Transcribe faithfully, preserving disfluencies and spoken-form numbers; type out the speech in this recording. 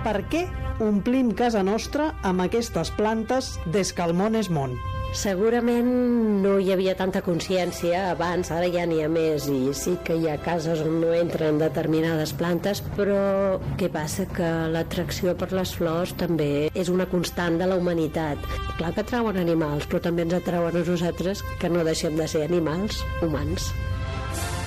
per què omplim casa nostra amb aquestes plantes des que el món és món. Segurament no hi havia tanta consciència abans, ara ja n'hi ha més i sí que hi ha cases on no entren determinades plantes, però què passa? Que l'atracció per les flors també és una constant de la humanitat. Clar que atrauen animals, però també ens atrauen a nosaltres, que no deixem de ser animals humans.